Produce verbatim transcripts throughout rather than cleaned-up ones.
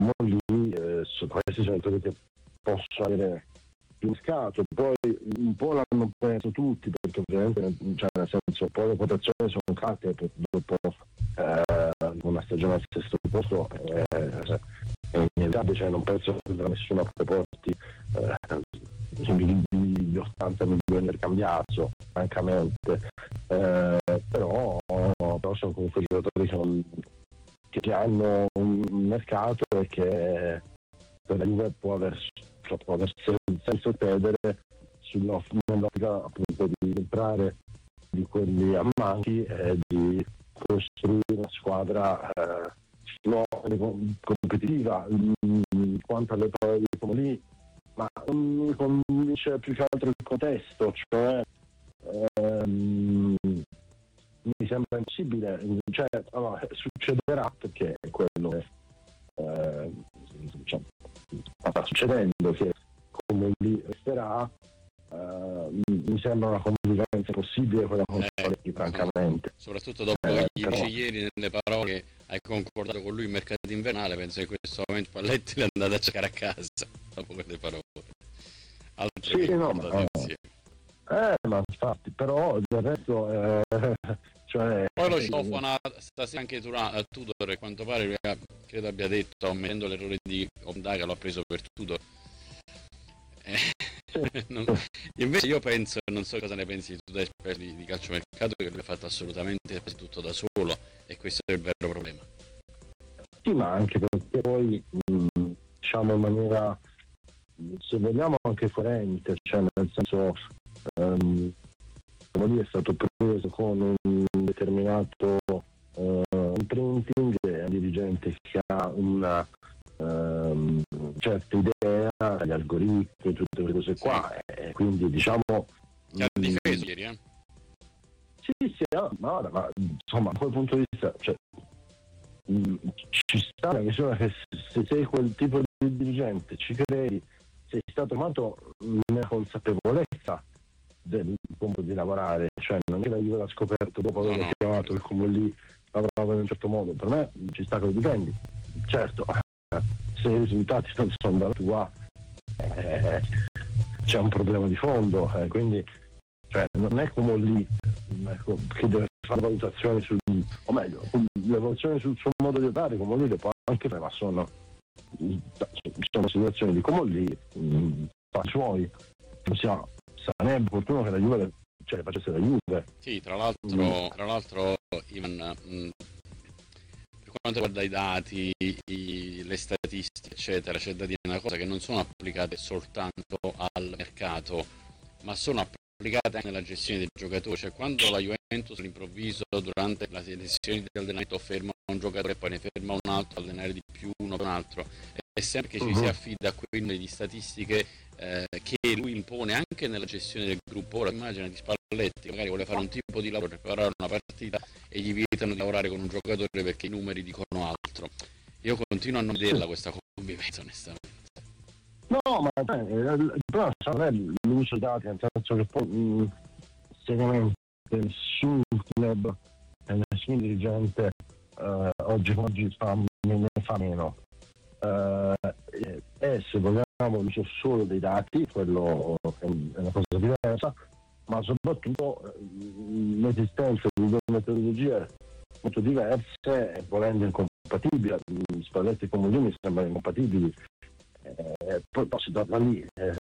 lì eh, su questi giocatori che possono avere più mercato. Poi un po' l'hanno preso tutti, perché ovviamente, cioè, nel senso, poi le quotazioni sono calte dopo eh, una stagione al sesto posto, eh, è inevitabile, cioè non penso che da nessuno porti eh, di ottanta milioni per Cambiaso, francamente, eh, però, però sono comunque giocatori che, non, che hanno un mercato e che per la Juve può aver, cioè, può aver senso credere nell'ottica appunto di entrare di quelli a manchi e di costruire una squadra eh, no, competitiva. Quanto alle parole di Comolli, ma mi convince più che altro il contesto, cioè ehm, mi sembra impossibile, cioè allora, succederà, perché è quello che eh, diciamo, sta succedendo, che Comolli resterà. Uh, mi sembra una convivenza possibile quella con Spalletti, eh, francamente. Soprattutto dopo eh, che gli però... dici ieri nelle parole che hai concordato con lui in mercato invernale, penso che in questo momento Spalletti l'è andato a cercare a casa dopo quelle parole. Altre sì, no, ma, eh, ma infatti, però del resto eh, cioè, poi lo citofona stasera anche Tudor, a quanto pare credo abbia detto, ammettendo l'errore di Onda, che l'ha preso per Tudor. Eh, non, invece io penso, non so cosa ne pensi tu da esperto di, di calciomercato, che lui ha fatto assolutamente tutto da solo, e questo è il vero problema. Sì, ma anche perché poi mh, diciamo in maniera, se vogliamo, anche coerente, cioè nel senso um, come dire, è stato preso con un determinato uh, imprinting, è un dirigente che ha una Um, certa idea, gli algoritmi, tutte queste cose qua, sì. E quindi diciamo ti ha difeso ieri, eh? Sì, sì, no, ma, ma insomma, da quel punto di vista, cioè, mh, ci sta la misura che se sei quel tipo di dirigente, ci credi, sei stato chiamato nella consapevolezza del compito di lavorare, cioè non è che la Juve l'ha scoperto dopo aver no, no. chiamato il Comolli lavorava in un certo modo. Per me ci sta che lo difendi, certo. Se i risultati non sono dalla tua, eh, c'è un problema di fondo, eh, quindi cioè, non è come lì ecco, che deve fare valutazioni sul, o meglio, le valutazioni sul suo modo di operare, come lì le può anche fare, ma sono, sono situazioni di come lì, fa i suoi, ossia, sarebbe opportuno che la Juve, cioè, le facesse la Juve. Sì, tra l'altro, mm. tra l'altro Ivan, mh, per quanto riguarda i dati, i, le statistiche, eccetera, c'è da dire una cosa, che non sono applicate soltanto al mercato, ma sono applicate anche nella gestione dei giocatori. Cioè, quando la Juventus all'improvviso durante la selezione di allenamento ferma un giocatore e poi ne ferma un altro, allenare di più uno per un altro, è sempre che ci si affida a quei numeri di statistiche eh, che lui impone anche nella gestione del gruppo. Ora immagina di Spalletti, magari vuole fare un tipo di lavoro per preparare una partita e gli vietano di lavorare con un giocatore perché i numeri dicono altro. Io continuo a non vederla questa convivenza, onestamente. No, ma eh, il problema non è l'uso dei dati, nel senso che poi mh, seriamente nessun club e nessun dirigente eh, oggi oggi fa, ne fa meno. Eh, e se vogliamo l'uso solo dei dati, quello è una cosa diversa, ma soprattutto eh, l'esistenza di due metodologie molto diverse e volendo incompatibili. Spalletti e Comolli mi sembrano incompatibili. Eh, poi si torna lì, eh,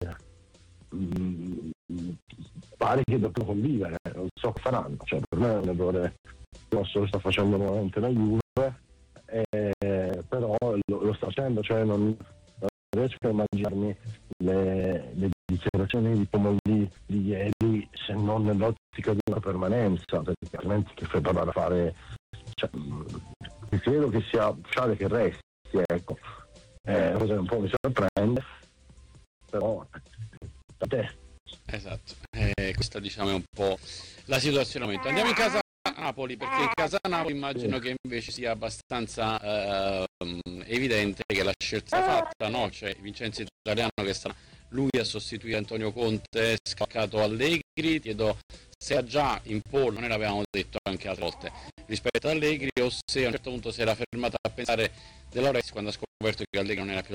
mh, pare che dopo convivere, non so che faranno, cioè per me è un errore grosso che sta facendo nuovamente la Juve, eh, però lo, lo sta facendo, cioè non, non riesco a immaginarmi le, le dichiarazioni di Comolli di ieri se non nell'ottica di una permanenza, perché altrimenti che fai parlare a fare, cioè, mh, credo che sia ufficiale che resti, ecco. Eh, cosa che un po' mi sorprende, però a te. Esatto, eh, questa diciamo è un po' la situazione al momento. Andiamo in casa Napoli, perché in casa Napoli immagino sì. che invece sia abbastanza eh, evidente che la scelta fatta, no? C'è Vincenzo Italiano che sta lui a sostituire Antonio Conte, scaccato Allegri, Allegri, chiedo se ha già in pollo, noi l'avevamo detto anche altre volte, rispetto ad Allegri, o se a un certo punto si era fermato a pensare De Laurentiis quando ha scoperto che Allegri non era più